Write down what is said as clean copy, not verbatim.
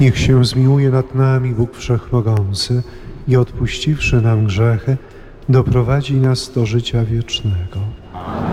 Niech się zmiłuje nad nami Bóg Wszechmogący i odpuściwszy nam grzechy, doprowadzi nas do życia wiecznego.